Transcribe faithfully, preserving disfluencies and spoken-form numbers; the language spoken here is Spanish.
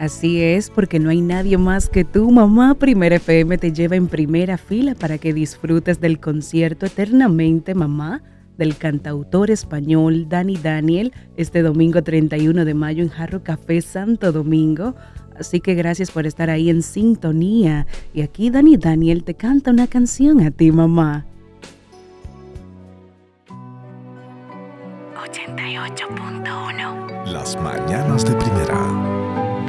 Así es, porque no hay nadie más que tú, mamá. Primera F M te lleva en primera fila para que disfrutes del concierto Eternamente, mamá, del cantautor español Dani Daniel, este domingo treinta y uno de mayo en Jarro Café Santo Domingo. Así que gracias por estar ahí en sintonía. Y aquí Dani Daniel te canta una canción a ti, mamá. ochenta y ocho punto uno. Las mañanas de primera.